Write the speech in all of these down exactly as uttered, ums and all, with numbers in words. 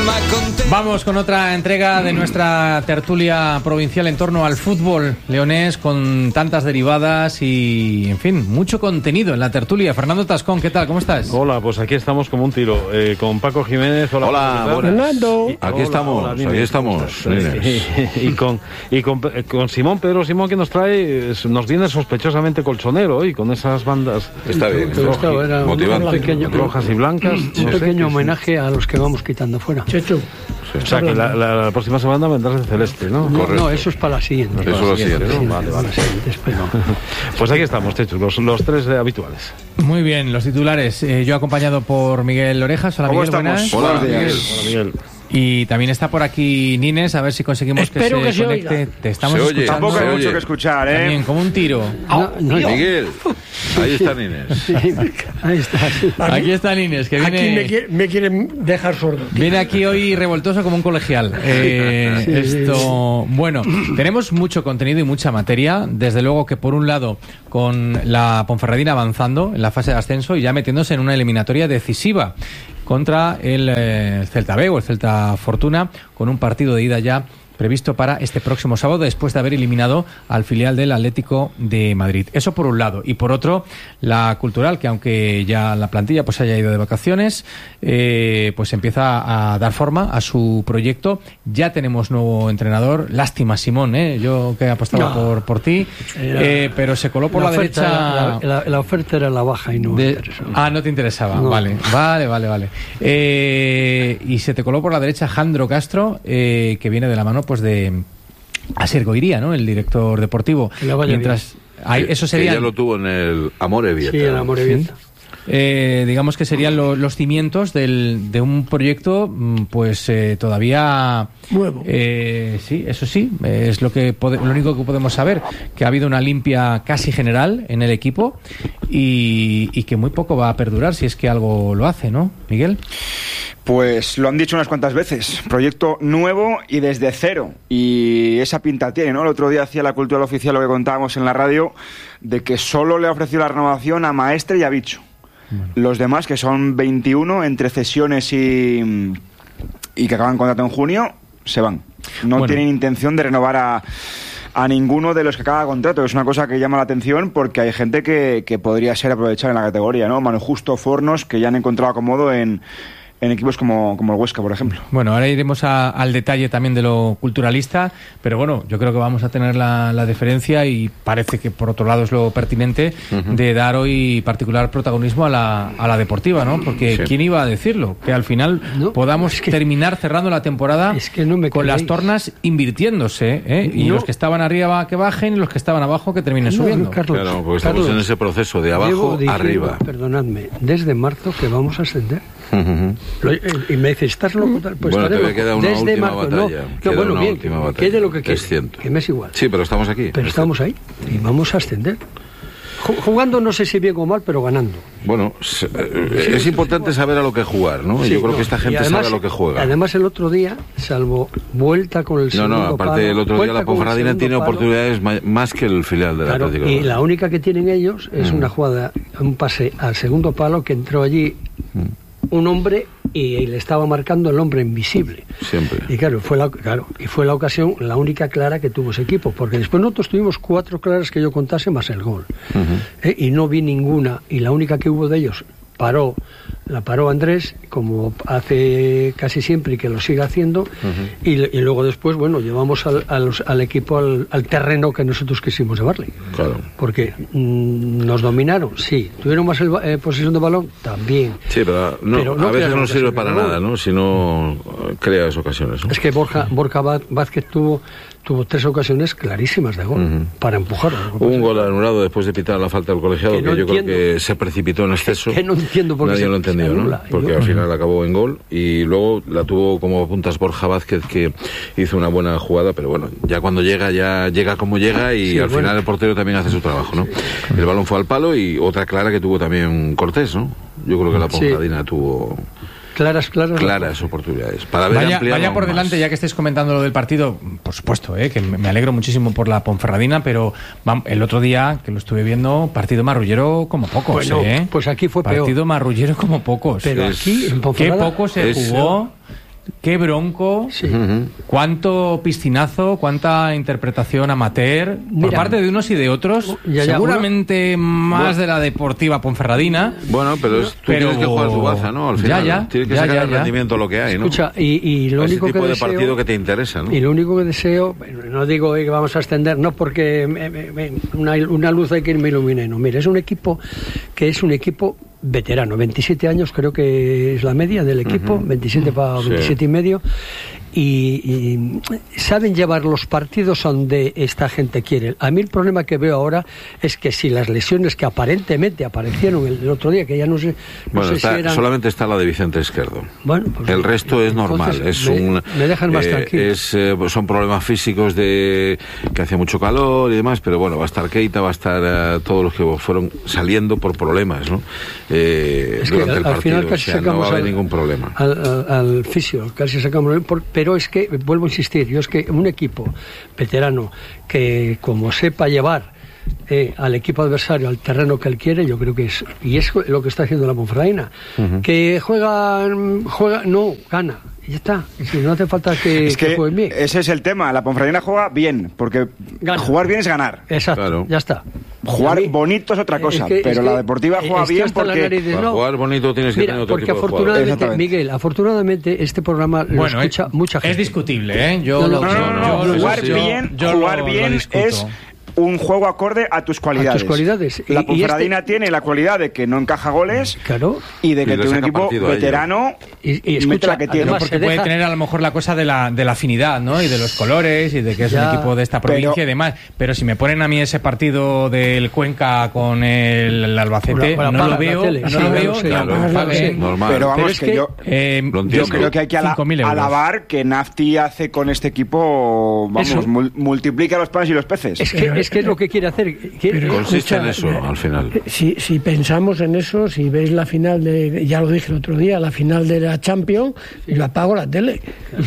Vamos con otra entrega de nuestra tertulia provincial en torno al fútbol leonés, con tantas derivadas y, en fin, mucho contenido en la tertulia. Fernando Tascón, ¿qué tal? ¿Cómo estás? Hola, pues aquí estamos como un tiro, eh, con Paco Jiménez. Hola, hola Fernando. Aquí hola, estamos, hola, aquí estamos. Y, y, con, y con, con Simón, Pedro Simón, que nos trae, nos viene sospechosamente colchonero hoy, con esas bandas. Está bien, roja, era motivante, un pequeño, rojas y blancas. Un no pequeño sé, homenaje a los que vamos quitando fuera. Chechu. Sí. O sea, que la, la, la próxima semana vendrás de celeste, ¿no? No, no, eso es para la siguiente. Eso es para la siguiente, ¿no? Vale, vale. Pues aquí estamos, Chechu, los, los tres eh, habituales. Muy bien, los titulares. Eh, yo acompañado por Miguel Orejas. Hola, Miguel, buenas. Hola, Miguel. Hola, Miguel. Y también está por aquí Nines, a ver si conseguimos Espero que se, que se conecte. oiga. Te estamos Se oye, escuchando. Tampoco hay se mucho oye. que escuchar, ¿eh? También, como un tiro. No, no, Miguel, ahí está Nines. Sí, ahí está. Sí. Aquí está Nines, que viene... Aquí me, quiere, me quieren dejar sordo. Viene aquí hoy revoltoso como un colegial. Eh, Sí, sí, esto, bueno, tenemos mucho contenido y mucha materia. Desde luego que por un lado con la Ponferradina avanzando en la fase de ascenso y ya metiéndose en una eliminatoria decisiva contra el eh, Celta B o el Celta Fortuna, con un partido de ida ya previsto para este próximo sábado, después de haber eliminado al filial del Atlético de Madrid. Eso por un lado. Y por otro, la Cultural, que aunque ya la plantilla pues haya ido de vacaciones, eh, pues empieza a dar forma a su proyecto. Ya tenemos nuevo entrenador. Lástima, Simón, ¿eh? Yo que apostaba no. por, por ti, eh, pero se coló por la, la derecha... Era, la, la, la oferta era la baja y no de... me interesaba. Ah, no te interesaba. No. Vale, vale, vale, vale. Eh, y se te coló por la derecha Jandro Castro, eh, que viene de la mano pues de Asier Goiría, ¿no? El director deportivo. Mientras hay, sí, eso sería ya lo tuvo en el Amore Vieta. Sí, el Amore Vieta. ¿Sí? Eh, digamos que serían lo, los cimientos del, de un proyecto pues eh, todavía nuevo. Eh, sí, eso sí, es lo que pode, lo único que podemos saber, que ha habido una limpia casi general en el equipo y, y que muy poco va a perdurar si es que algo lo hace, ¿no, Miguel? Pues lo han dicho unas cuantas veces, proyecto nuevo y desde cero, y esa pinta tiene, ¿no? El otro día hacía la Cultural Oficial lo que contábamos en la radio, de que solo le ha ofrecido la renovación a Maestre y a Bicho. Bueno. Los demás, que son veintiuno entre cesiones y, y que acaban contrato en junio, se van. No bueno. tienen intención de renovar a, a ninguno de los que acaba contrato. Es una cosa que llama la atención porque hay gente que, que podría ser aprovechada en la categoría, ¿no? Manu Justo, Fornos, que ya han encontrado acomodo en... en equipos como, como el Huesca, por ejemplo. Bueno, ahora iremos a, al detalle también de lo culturalista, pero bueno, yo creo que vamos a tener la, la deferencia y parece que por otro lado es lo pertinente uh-huh. de dar hoy particular protagonismo a la, a la deportiva, ¿no? Porque sí. ¿quién iba a decirlo? Que al final no, podamos es que, terminar cerrando la temporada es que no me con las tornas invirtiéndose, ¿eh? Y no. los que estaban arriba que bajen y los que estaban abajo que terminen no, subiendo. Carlos, claro, porque estamos Carlos, en ese proceso de abajo diciendo, arriba. Perdonadme, desde marzo que vamos a ascender. Uh-huh. Lo, y me dice, ¿estás loco? Pues bueno, te queda una desde última marzo, batalla. No, queda no bueno, una bien, última que, batalla. quede lo que quiera, que me es igual. Sí, pero estamos aquí. Pero estamos ahí y vamos a ascender. Jugando no sé si bien o mal, pero ganando. Bueno, es, eh, es importante saber a lo que jugar, ¿no? Sí, Yo creo no, que esta gente además, sabe a lo que juega. Además, el otro día, salvo vuelta con el segundo No, no, aparte palo, el otro día la Ponferradina tiene palo, oportunidades más que el filial de la claro, Atlético. Y la única que tienen ellos es mm. una jugada, un pase al segundo palo que entró allí mm. un hombre y, y le estaba marcando el hombre invisible. Siempre. Y claro, fue la, claro, y fue la ocasión, la única clara que tuvo ese equipo, porque después nosotros tuvimos cuatro claras que yo contase más el gol. Uh-huh. ¿Eh? Y no vi ninguna, y la única que hubo de ellos paró, la paró Andrés, como hace casi siempre y que lo sigue haciendo, uh-huh. y, y luego después, bueno, llevamos al, al, al equipo al, al terreno que nosotros quisimos llevarle. Claro. Porque mmm, nos dominaron, sí. ¿Tuvieron más el, eh, posesión de balón? También. Sí, pero, no, pero no a veces no sirve para nada, ¿no? Si no crea esas ocasiones, ¿no? Es que Borja, Borja Vázquez tuvo... tuvo tres ocasiones clarísimas de gol uh-huh. para empujarlo. Hubo un gol anulado después de pitar la falta del colegiado que, no que yo entiendo, creo que se precipitó en exceso. Que no entiendo por qué Nadie se, lo entendió, ¿no? Porque yo... al final acabó en gol y luego la tuvo como puntas Borja Vázquez, que hizo una buena jugada, pero bueno, ya cuando llega, ya llega como llega y sí, al bueno. final el portero también hace su trabajo, ¿no? Sí. El balón fue al palo y otra clara que tuvo también Cortés, ¿no? Yo creo que la Ponferradina sí. tuvo... Claras, claras. Claras oportunidades. Para ver vaya vaya por delante, más. Ya que estáis comentando lo del partido, por supuesto, ¿eh? que me alegro muchísimo por la Ponferradina, pero el otro día, que lo estuve viendo, partido marrullero como pocos. Bueno, ¿eh? Pues aquí fue partido peor. Partido marrullero como pocos. Pero es, aquí, en Ponferrada... Qué poco se es, jugó... qué bronco, Sí. Ujú. cuánto piscinazo, cuánta interpretación amateur por Mira, parte de unos y de otros, ya, ya, seguramente más de la Deportiva Ponferradina. Bueno, pero es, tú Pero- tienes que jugar tu baza, ¿no? Al final, Ya, ya, tienes que ya, sacar ya, el ya. rendimiento lo que hay, ¿no? Escucha, y, y lo Ese único tipo que de deseo, partido que te interesa, ¿no? y lo único que deseo, bueno, no digo eh, que vamos a extender, no porque me- me- me- una, una luz hay que me ilumine, no, mire, es un equipo que es un equipo veterano, veintisiete años creo que es la media del equipo, veintisiete para Sí. veintisiete y medio, y, y saben llevar los partidos donde esta gente quiere. A mí el problema que veo ahora es que si las lesiones que aparentemente aparecieron el, el otro día, que ya no sé, no Bueno, sé está- si eran... solamente está la de Vicente Izquierdo. Bueno, pues, El resto es normal. entonces Es me, un, me dejan más eh, tranquilo. es, eh, son problemas físicos de que hace mucho calor y demás, pero bueno, va a estar Keita, va a estar eh, todos los que fueron saliendo por problemas, ¿no? Eh, Es que durante al, el al partido. final O casi sea, no sacamos va a haber al, ningún problema. al, al- al fisio, casi sacamos, por- pero es que, vuelvo a insistir, yo es que un equipo veterano que como sepa llevar eh, al equipo adversario al terreno que él quiere, yo creo que es, y es lo que está haciendo la Ponferradina, que juega, juega, no, gana, y ya está, y si no hace falta que, Es que que jueguen bien. ese es el tema. La Ponferradina juega bien, porque Gana. jugar bien es ganar. Exacto, Claro. ya está. Jugar Y a mí- bonito es otra cosa, es que- pero es la que- Deportiva juega es que bien hasta la porque... nariz de- Para no. jugar bonito tienes que Mira, tener otro porque tipo de jugadores. afortunadamente, Exactamente. Miguel, afortunadamente este programa lo Bueno, escucha es, mucha gente. es discutible, ¿eh? Yo No, lo- no, No, no, no, yo no, lo- jugar yo- bien, yo lo- jugar lo bien discuto. es un juego acorde a tus cualidades. A tus cualidades. Y- La y Ponferradina este- tiene la cualidad de que no encaja goles Claro. y de Y que le tiene un saca equipo partido a ello. veterano Y- y mete escucha, la que tiene. además, Porque se puede deja- tener a lo mejor la cosa de la, de la afinidad, ¿no? Y de los colores y de que es Ya. un equipo de esta provincia Pero- y demás. Pero si me ponen a mí ese partido del Cuenca con el, el Albacete, Bueno, no para lo la veo, tele, no sí, lo ya veo, lo sé, ni Claro, aunque además, pague, sí. normal. Pero vamos, Pero es que, que- yo, eh, Lo yo entiendo. creo que hay que ala- cinco mil euros. alabar que Nafti hace con este equipo, vamos, Eso. mul- multiplica los panes y los peces. Es que, es que es lo que quiere hacer. Quiere- Pero- Consiste en Escucha, eso, eh, al final. Si, si pensamos en eso, si veis la final de, ya lo dije el otro día, la final de la Champions, yo apago la tele.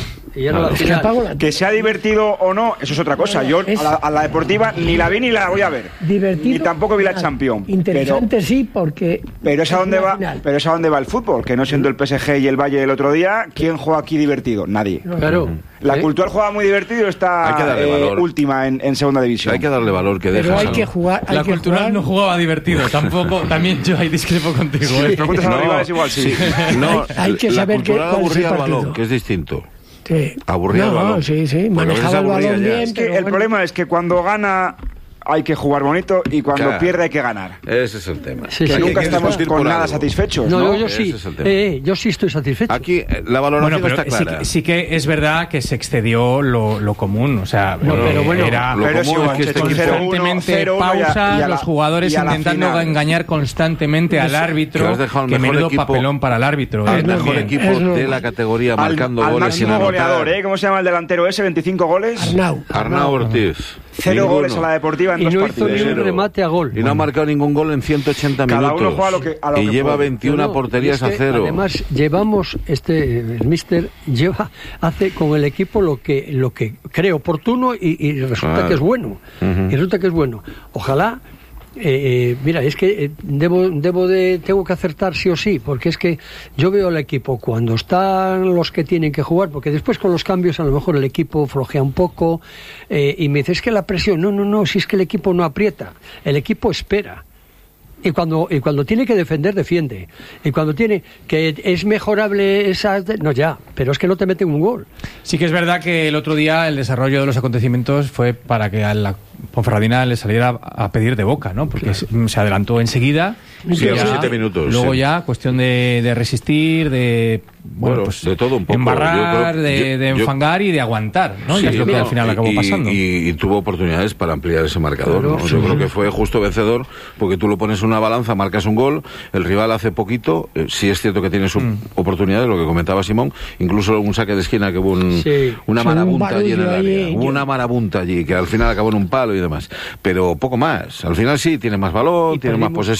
y ya no Claro. la Es que final. apago la tele. Que sea divertido o no, eso es otra cosa. Yo Es- a la, a la Deportiva ni la vi ni la voy a ver. Divertido. Ni tampoco vi la nada. Champions. Interesante sí, porque. Pero es a dónde una va, final. pero es a dónde va el fútbol, que no siendo el P S G y el Valle el otro día, ¿quién juega aquí divertido? Nadie. Claro. La ¿Eh? Cultural juega muy divertido, Hay está que darle eh, valor. última en, en segunda división. Hay que darle valor que Pero dejas. hay ¿no? que jugar. Hay La que Cultural jugar. no jugaba divertido, tampoco. También yo ahí discrepo contigo. ¿eh? Preguntas a los rivales igual, sí. No, Hay- hay que la saber qué- Cultural cuál es el aburría el partido. balón, que es distinto. Sí. Aburría no, el balón. Sí, sí, Porque a veces manejaba el aburría balón ya. bien. Es que pero el bueno. problema es que cuando gana hay que jugar bonito y cuando Claro. pierde hay que ganar. Ese es el tema. Sí, Que sí. nunca Hay que estamos discutir con por nada algo. satisfechos, No, ¿no? yo, yo Ese sí. es el tema. Eh, yo sí estoy satisfecho. Aquí eh, la valoración Bueno, pero está sí, clara. que- sí que es verdad que se excedió lo, lo común. O sea, No, eh, pero bueno, era lo pero común si es que este con equipo- cero uno, constantemente cero uno y a- pausas, y a la- los jugadores y a la intentando final. engañar constantemente al que árbitro. has dejado el Que mejor menudo equipo- papelón para el árbitro. Al eh, mejor también. equipo Es de normal. la categoría Al, marcando al goles sin máximo anotar. goleador, ¿eh? ¿Cómo se llama el delantero ese? veinticinco goles. Arnau. Arnau Ortiz. Cero Ninguno. goles a la Deportiva en Y dos no hizo partidos. ni un Cero. remate a gol. Y no ha marcado ningún gol en ciento ochenta Cada minutos. uno juega a lo que- a lo y que lleva puede. veintiuna No, no, porterías y es a que cero. Además, llevamos, este, el míster lleva, hace con el equipo lo que, lo que cree oportuno y, y resulta Claro. que es bueno. Ujú. Y resulta que es bueno. Ojalá. Eh, eh, mira, es que eh, debo, debo de, tengo que acertar sí o sí, porque es que yo veo al equipo cuando están los que tienen que jugar, porque después con los cambios a lo mejor el equipo flojea un poco eh, y me dice, es que la presión, no, no, no, si es que el equipo no aprieta, el equipo espera. Y cuando, y cuando tiene que defender, defiende. Y cuando tiene que es mejorable esa... No, ya, pero es que no te meten un gol. Sí que es verdad que el otro día el desarrollo de los acontecimientos fue para que a la Ponferradina le saliera a pedir de boca, ¿no? Porque se, se adelantó enseguida. Sí, y a los ya- siete minutos, Luego sí. ya, cuestión de, de resistir, de... Bueno, Bueno, pues de todo un poco. embarrar, Yo creo- de, yo- de yo- enfangar y de aguantar, ¿no? Sí, y es lo que no, al final acabó y- pasando. Y, y tuvo oportunidades para ampliar ese marcador. Claro, ¿no? sí. Yo creo que fue justo vencedor, porque tú lo pones en una balanza, marcas un gol, el rival hace poquito, eh, sí es cierto que tiene sus Mm. oportunidades, lo que comentaba Simón, incluso un saque de esquina que hubo un- Sí. una Sí, marabunta un allí en el barullo área, ahí, hubo yo- una marabunta allí, que al final acabó en un palo y demás. Pero poco más. Al final sí, tiene más balón, Y tiene más perdimos. posesión,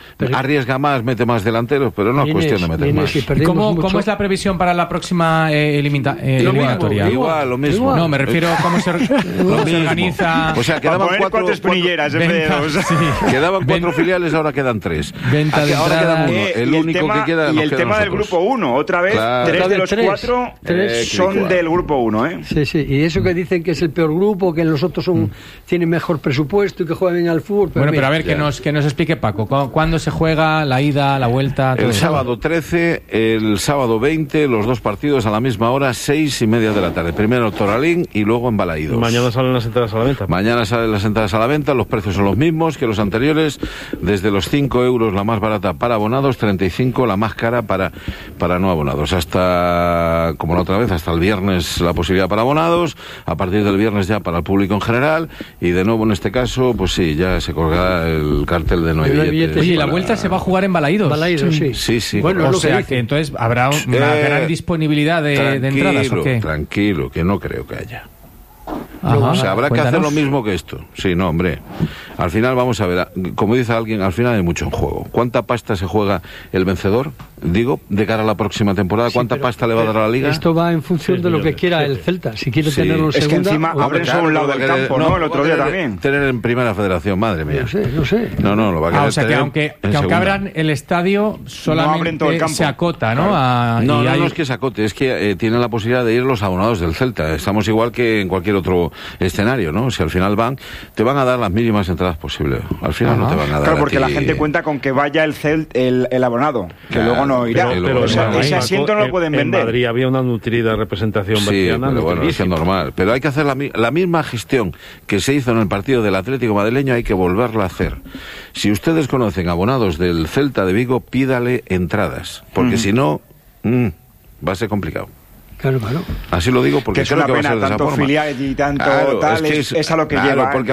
Pero- arriesga más, mete más delanteros, pero no es Vienes- cuestión de meter vienes más. y ¿Y perdimos cómo, mucho. cómo es la previsión para la próxima eh, elimita- eh, Lo mismo, eliminatoria? igual, lo mismo. No, me refiero a cómo se, cómo se mismo. organiza. O sea, Para quedaban poner cuatro, cuatro espinilleras en vez de Venta, dos. sí. quedaban cuatro Ven- filiales, ahora quedan tres. Venta de Ahora entradas. queda uno. Eh, El y único tema, que queda y nos el queda tema del nosotros. grupo uno, otra vez, Claro. tres Otra de vez los tres. cuatro Tres. eh, son Igual. del grupo uno, ¿eh? Sí, sí, y eso que dicen que es el peor grupo, que los otros son, tienen mejor presupuesto y que juegan bien al fútbol. Bueno, pero mira, a ver, que ya. nos, que nos explique Paco. ¿Cu- ¿Cuándo se juega la ida, la vuelta? todo El eso? sábado trece, el sábado veinte, los dos partidos a la misma hora, seis y media de la tarde. Primero en Toralín y luego en Balaídos. Mañana salen las entradas a la venta. Mañana salen las entradas a la venta, los precios son los mismos que los anteriores, desde los cinco euros la más barata para abonados, treinta y cinco la más cara para, para no abonados. Hasta, como la otra vez, hasta el viernes la posibilidad para abonados, a partir del viernes ya para el público en general, y de nuevo en este caso, pues sí, ya se colgará el cartel de no hay No hay billetes. billetes. Oye, ¿y la para- vuelta se va a jugar en Balaídos? Balaídos, sí. Sí, sí. Bueno, O es lo sea que que dicen. entonces habrá una Eh, gran disponibilidad de, de entradas, ¿o qué? Tranquilo, que no creo que haya. Ajá, O sea, habrá que hacer cuéntanos. lo mismo que esto. Sí, no, hombre. Al final, vamos a ver, como dice alguien, al final hay mucho en juego. ¿Cuánta pasta se juega el vencedor? Digo, de cara a la próxima temporada, ¿cuánta pero- pasta le va a dar a la Liga? Esto va en función Seis de lo que millones, quiera siete. el Celta. Si quiere Sí. tenerlo en Es que segunda... encima o- abren solo un lado lo va a del querer- campo, ¿no? El lo otro va a día querer también. Tener en primera federación, madre mía. No sé, no sé. No, no, lo va a querer Ah, o sea que tener aunque, en que aunque segunda. abran el estadio, solamente abren todo el campo. se acota, ¿no? A- No, y no, hay- no es que se acote, es que eh, tienen la posibilidad de ir los abonados del Celta. Estamos igual que en cualquier otro escenario, ¿no? Si al final van, te van a dar las mínimas entradas posibles. Al final Ajá. no te van a dar. Claro, a porque ti- la gente cuenta con que vaya el Celt, el, el abonado, que Claro, luego no irá. pero- Pero, o sea, pero- ese Paco, asiento no lo en- pueden en vender. Madrid había una nutrida representación Sí, berciana pero bueno, es que es notadísima. normal. Pero hay que hacer la, mi- la misma gestión que se hizo en el partido del Atlético Madrileño, hay que volverla a hacer. Si ustedes conocen abonados del Celta de Vigo, pídale entradas, porque si no, mm, va a ser complicado. Claro, claro. Así lo digo porque Que es creo una que va a pena, ser de esa tanto forma. filial y tanto Claro, tal, que es- es a lo que claro, lleva, ¿eh? porque